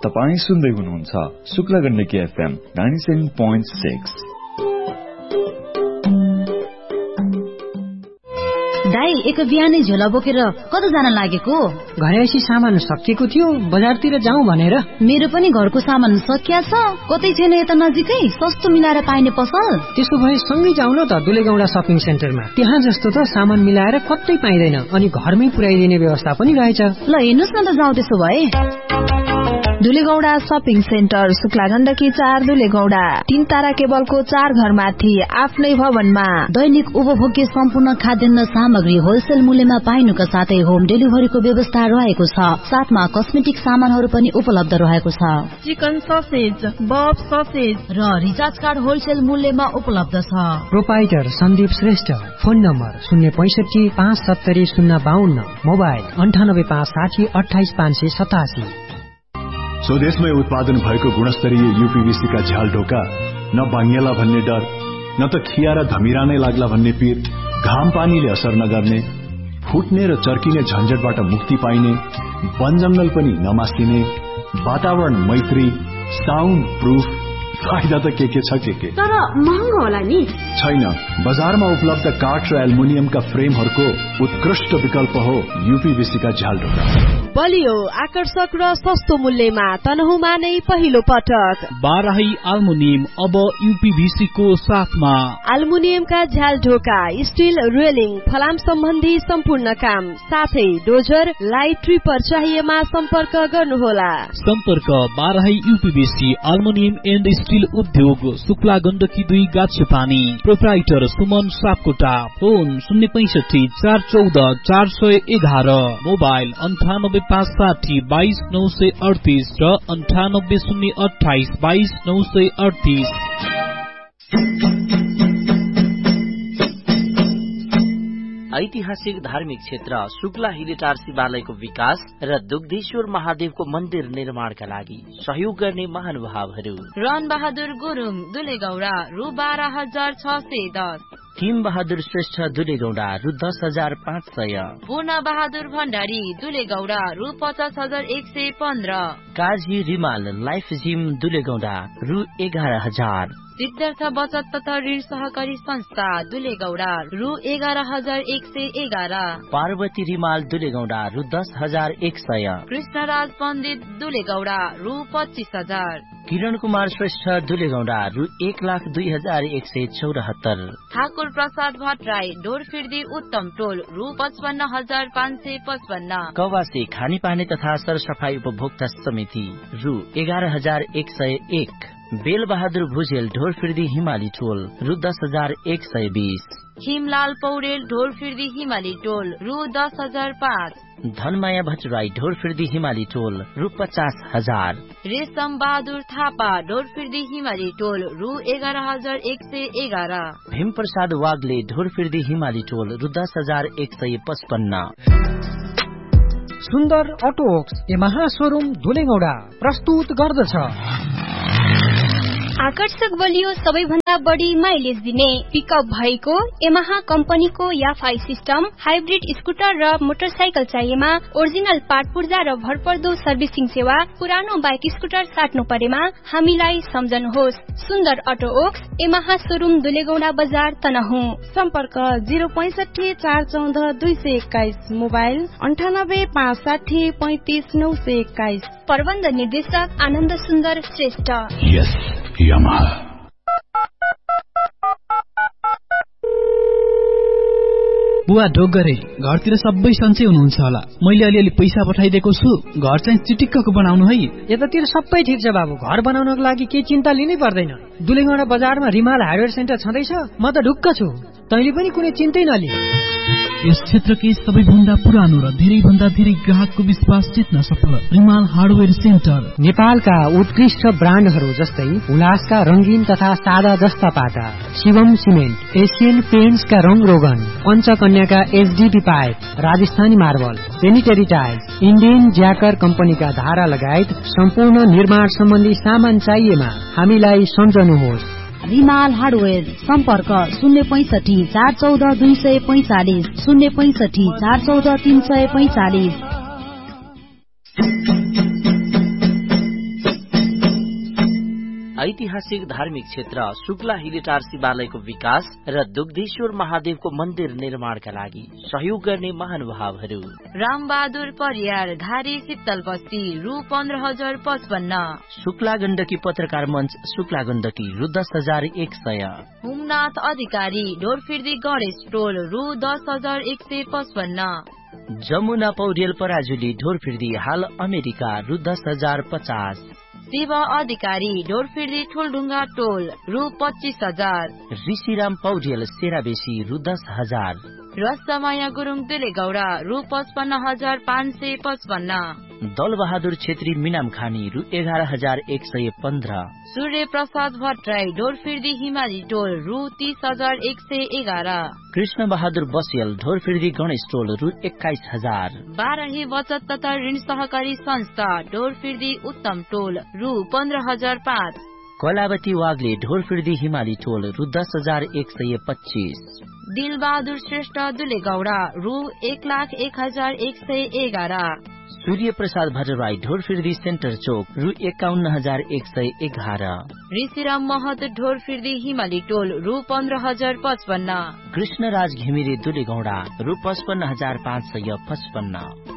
तपाई सुन्दै हुनुहुन्छ शुक्ला गण्डकी FM 97.6। दाई एक बिहानै झोला बोकेर कता जान लागेको? घरे आइसी सामान सकिएको थियो, बजारतिर जाउँ भनेर। मेरो पनि घरको सामान सकिया छ। कतै छैन यता नजिकै सस्तो मिलाएर पाइने पसल? त्यसो भए सँगै जाउँ न त दुलेगौडा शपिङ सेन्टरमा। त्यहाँ जस्तो त सामान मिलाएर कतै पाइँदैन अनि घरमै पुर्याइदिने व्यवस्था पनि रहेछ। ल हेर्नुस् न त जाउँ त्यसो भए। दुलेगौडा शपिङ सेन्टर, शुक्ला गण्डकी 4 दुलेगौडा। 3 तारा केबलको 4 घरमाथि आफ्नै भवनमा दैनिक उपभोग्य सम्पूर्ण खाद्यान्न सामग्री होलसेल मूल्यमा पाइनुका साथै होम डेलिभरीको व्यवस्था रहेको छ। साथमा कस्मेटिक सामानहरू पनि उपलब्ध रहेको छ। चिकन ससेज, बफ ससेज र रिचार्ज कार्ड होलसेल मूल्यमा उपलब्ध छ। Proprietor Sandeep Shrestha. Phone number 065 570 052, mobile 98 560 28 587। स्वदेशमै उत्पादन भएको गुणस्तरीय यूपीवीसी का झ्याल ढोका, न बाङ्गेला भन्ने डर, न त खिया र धमिरा नै लाग्ला भन्ने पीर, घाम पानीले असर नगर्ने, फुट्ने र चर्किने झन्झटबाट मुक्ति पाइने, वन जंगल पनि नमासिने, वातावरण मैत्री, साउन्ड प्रूफ। फाइदा त के छ के तर महँगो होला नि? छैन, बजारमा उपलब्ध काठ र एल्युमिनियमका फ्रेमहरूको उत्कृष्ट विकल्प हो यूपीवीसी का झ्याल ढोका। बलियो, आकर्षक र सस्तो मूल्यमा तनहुमा नै पहिलो पटक बाराही एल्युमिनियम अब यूपीवीसी को साथमा। एल्युमिनियमका झ्याल ढोका, स्टील रेलिङ, फलाम सम्बन्धी सम्पूर्ण काम, साथै डोजर, लाइट ट्रिपर चाहिएमा सम्पर्क गर्नुहोला। सम्पर्क Barahi UPVC aluminium and steel उद्योग, Shukla Gandaki 2 गाछपानी। Proprietor Suman Sapkota. Phone 065 414 411, mobile 98 560 22 938 र 98 028 22 938। ऐतिहासिक धार्मिक क्षेत्र शुक्ला हिलेटार शिवालयको विकास र दुग्धेश्वर महादेवको मन्दिर निर्माणका लागि सहयोग गर्ने महानुभावहरू: रन बहादुर गुरुङ दुलेगौडा रु 12,610, किम बहादुर श्रेष्ठ दुलेगौडा रु 10,500, पूर्ण बहादुर भण्डारी दुलेगौडा रु 50,115, काजी रिमाल लाइफ जिम दुलेगौडा रु 11,000, सिद्धार्थ बचत तथा ऋण सहकारी संस्था दुलेगौडा रु 11,111, पार्वती रिमाल दुलेगौडा रु 10,100, कृष्णराज पण्डित दुलेगौडा रु 25,000, किरण कुमार श्रेष्ठ दुलेगौडा रु 1,02,174, ठाकुर प्रसाद भट्टराई ढोरफिर्दी उत्तम टोल रु 55,555, कवासी खानेपानी तथा सरसफाई उपभोक्ता समिति रु 11,101, बेल बहादुर भुजेल ढोरफिर्दी हिमाली टोल रु 10,120, खिमलाल पौडेल ढोरफिर्दी हिमाली टोल रु 10,005, धनमाया भट्टराई ढोरफिर्दी हिमाली टोल रु 50,000, रेशम बहादुर थापा ढोरफिर्दी हिमाली टोल रु 11,111, भीम प्रसाद वाग्ले ढोरफिर्दी हिमाली टोल रु 10,155। सुन्दर अटोक्स यामाहा शोरूम दुलेगौडा प्रस्तुत गर्दछ आकर्षक बलियो सबैभन्दा बढी माइलेज दिने पिकअप भएको यामाहा कम्पनीको याफाई सिस्टम, हाइब्रिड स्कुटर र मोटरसाइकल चाहिएमा ओरिजिनल पार्ट पुर्जा र भरपर्दो सर्भिसिङ सेवा, पुरानो बाइक स्कुटर साट्नु परेमा हामीलाई सम्झनुहोस्। सुन्दर अटो ओक्स यामाहा शोरूम दुलेगौडा बजार तनहुँ। सम्पर्क 065 414 221, मोबाइल 98 560 35 921। प्रबन्ध निर्देशक आनन्द सुन्दर श्रेष्ठ। यस यामाहा। बुवा डोगरे, घरतिर सबै सन्चै हुनुहुन्छ होला? मैले अलिअलि पैसा पठाइदिएको छु, घर चाहिँ चिटिक्कको बनाउनु है। यतातिर सबै ठिक छ बाबु, घर बनाउनको लागि केही चिन्ता लिनै पर्दैन। दुलेगौडा बजारमा रिमाल हार्डवेयर सेन्टर छँदैछ, म त ढुक्क छु। तैँले पनि कुनै चिन्तै नलि। यस क्षेत्रकै सबैभन्दा पुरानो र धेरै भन्दा धेरै ग्राहकको विश्वास जित्न सफल रिमाल हार्डवेयर सेन्टर। नेपालका उत्कृष्ट ब्रान्डहरू जस्तै उल्लासका रंगीन तथा सादा जस्ता पाटा, शिवम सिमेन्ट, एशियन पेन्ट्सका रंग रोगन, पञ्चकन्याका HDP pipe, Rajasthani marble, sanitary tiles, Indian ज्याकर कम्पनीका धारा लगायत सम्पूर्ण निर्माण सम्बन्धी सामान चाहिएमा हामीलाई सम्झनुहोस्। रिमाल हार्डवेयर। सम्पर्क 065 414 245, 065 414 345। ऐतिहासिक धार्मिक क्षेत्र शुक्ला हिलेटार शिवालयको विकास र दुग्धेश्वर महादेवको मन्दिर निर्माणका लागि सहयोग गर्ने महानुभावहरू रामबहादुर परियार घारी शीतल बस्ती रु 15,055 शुक्ला गण्डकी पत्रकार मञ्च शुक्ला गण्डकी रु 10,100 हुमनाथ अधिकारी ढोरफिर्दी गणेश टोल रु 10,155 जमुना पौडेल पराजुली ढोरफिर्दी हाल अमेरिका रु 10,050 शिव अधिकारी ढोरफिर्दी ठुलढुङ्गा टोल रु 25,000 ऋषिराम पौडेल सेराबेसी रु 10,000 रसमाया गुरुङ दुलेगौडा रु 55,555 दल बहादुर छेत्री मिनाम खानी रु 11,115 सूर्य प्रसाद भट्टराई ढोरफिर्दी हिमाली टोल रु 30,111 कृष्ण बहादुर बसियल ढोरफिर्दी गणेश टोल रु 21,000 बारही बचत तथा ऋण सहकारी संस्था ढोरफिर्दी उत्तम टोल रु 15,005 कलावती वाग्ले ढोरफिर्दी हिमाली टोल रु 10,125 दिलबहादुर श्रेष्ठ दुलेगौडा रु 1,01,111 सूर्य प्रसाद भट्टराई ढोरफिर्दी सेन्टर चोक रु 51,111 ऋषिराम महत ढोरफिर्दी हिमाली टोल रु 15,055 कृष्णराज घिमिरे दुलेगौडा रु 55,555